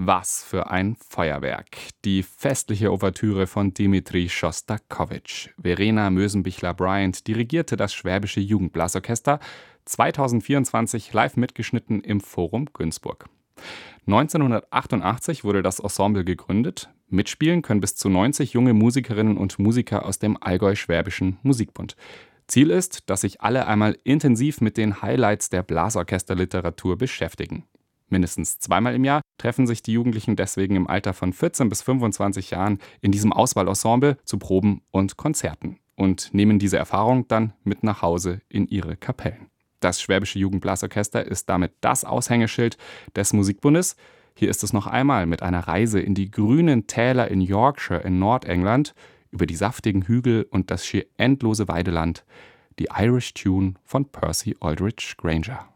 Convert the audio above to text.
Was für ein Feuerwerk. Die festliche Ouvertüre von Dmitri Schostakowitsch. Verena Mösenbichler-Bryant dirigierte das Schwäbische Jugendblasorchester, 2024 live mitgeschnitten im Forum Günzburg. 1988 wurde das Ensemble gegründet. Mitspielen können bis zu 90 junge Musikerinnen und Musiker aus dem Allgäu-Schwäbischen Musikbund. Ziel ist, dass sich alle einmal intensiv mit den Highlights der Blasorchesterliteratur beschäftigen. Mindestens zweimal im Jahr treffen sich die Jugendlichen deswegen im Alter von 14 bis 25 Jahren in diesem Auswahlensemble zu Proben und Konzerten und nehmen diese Erfahrung dann mit nach Hause in ihre Kapellen. Das Schwäbische Jugendblasorchester ist damit das Aushängeschild des Musikbundes. Hier ist es noch einmal mit einer Reise in die grünen Täler in Yorkshire in Nordengland, über die saftigen Hügel und das schier endlose Weideland, die Irish Tune von Percy Aldridge Granger.